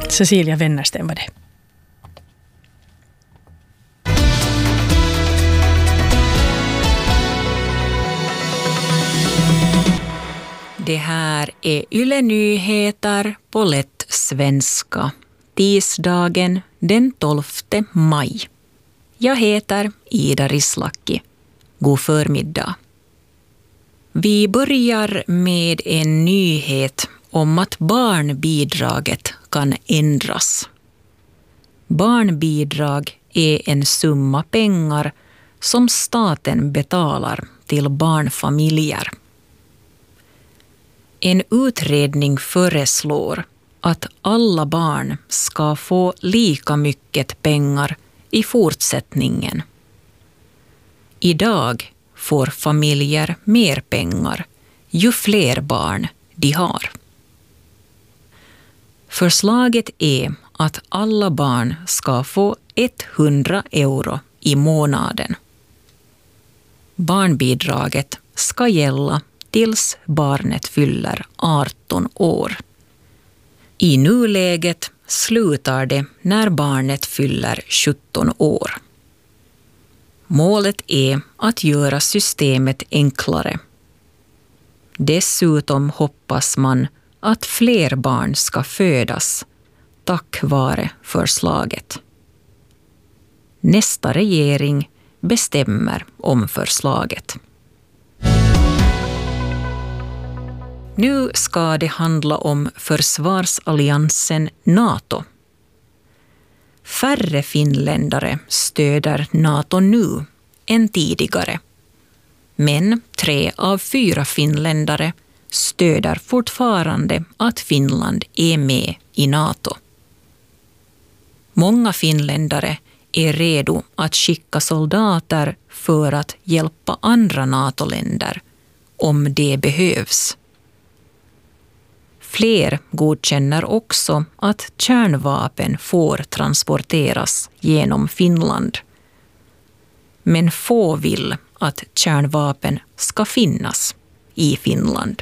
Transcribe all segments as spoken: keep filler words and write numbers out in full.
Cecilia Wennersten var det. Det här är Yle Nyheter på lätt svenska. Tisdagen den tolfte maj. Jag heter Ida Rislaki. God förmiddag. Vi börjar med en nyhet om att barnbidraget kan ändras. Barnbidrag är en summa pengar som staten betalar till barnfamiljer. En utredning föreslår att alla barn ska få lika mycket pengar i fortsättningen. Idag får familjer mer pengar ju fler barn de har. Förslaget är att alla barn ska få hundra euro i månaden. Barnbidraget ska gälla tills barnet fyller arton år. I nuläget slutar det när barnet fyller sjutton år. Målet är att göra systemet enklare. Dessutom hoppas man att fler barn ska födas tack vare förslaget. Nästa regering bestämmer om förslaget. Nu ska det handla om försvarsalliansen NATO. Färre finländare stöder NATO nu än tidigare. Men tre av fyra finländare stöder fortfarande att Finland är med i NATO. Många finländare är redo att skicka soldater för att hjälpa andra NATO-länder om det behövs. Fler godkänner också att kärnvapen får transporteras genom Finland. Men få vill att kärnvapen ska finnas i Finland.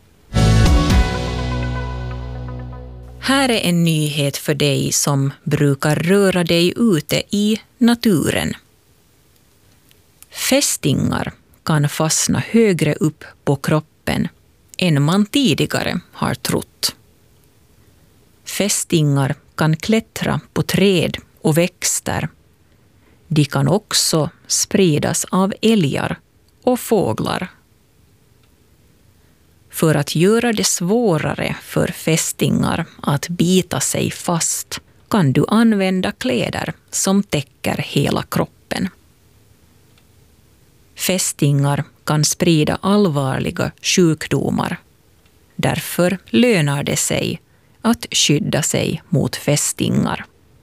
Här är en nyhet för dig som brukar röra dig ute i naturen. Fästingar kan fastna högre upp på kroppen än man tidigare har trott. Fästingar kan klättra på träd och växter. De kan också spridas av älgar och fåglar. För att göra det svårare för fästingar att bita sig fast kan du använda kläder som täcker hela kroppen. Fästingar kan sprida allvarliga sjukdomar. Därför lönar det sig att skydda sig mot fästingar.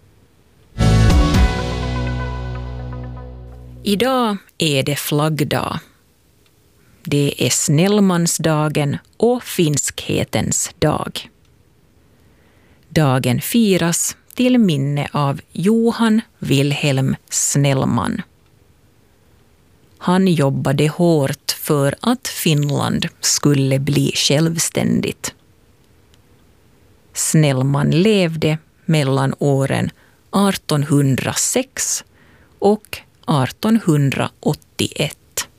Idag är det flaggdag. Det är snällmansdagen och finskhetens dag. Dagen firas till minne av Johan Wilhelm Snellman. Han jobbade hårt för att Finland skulle bli självständigt. Snellman levde mellan åren artonhundrasex och artonhundraåttioett.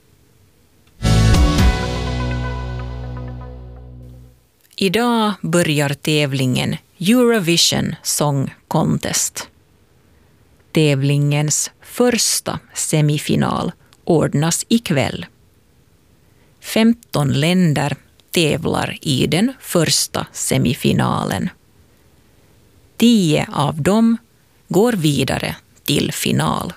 Idag börjar tävlingen Eurovision Song Contest. Tävlingens första semifinal ordnas ikväll. femton länder tävlar i den första semifinalen. Tio av dem går vidare till final.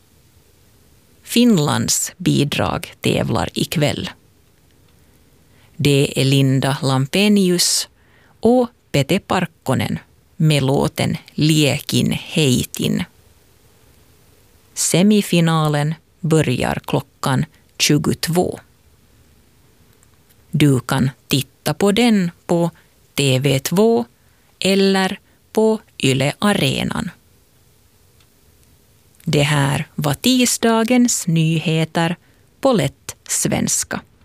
Finlands bidrag tävlar ikväll. Det är Linda Lampenius och Pete Parkkonen med låten Liekin heitin. Semifinalen börjar klockan tjugotvå. Du kan titta på den på T V två eller på Yle Arenan. Det här var tisdagens nyheter på lätt svenska.